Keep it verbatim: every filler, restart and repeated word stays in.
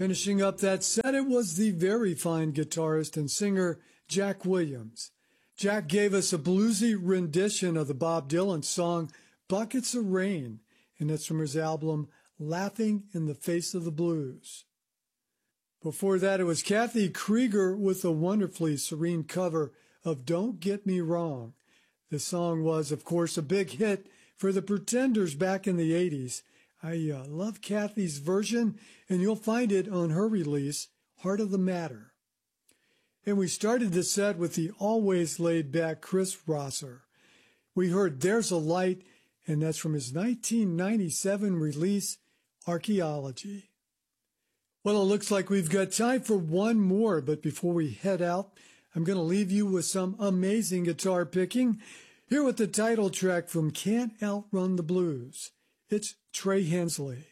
Finishing up that set, it was the very fine guitarist and singer Jack Williams. Jack gave us a bluesy rendition of the Bob Dylan song Buckets of Rain, and it's from his album Laughing in the Face of the Blues. Before that, it was Kathy Krieger with a wonderfully serene cover of Don't Get Me Wrong. The song was, of course, a big hit for the Pretenders back in the eighties. I uh, love Kathy's version, and you'll find it on her release, Heart of the Matter. And we started the set with the always laid-back Chris Rosser. We heard There's a Light, and that's from his nineteen ninety-seven release, Archaeology. Well, it looks like we've got time for one more, but before we head out, I'm going to leave you with some amazing guitar picking. Here with the title track from Can't Outrun the Blues. It's Trey Hensley.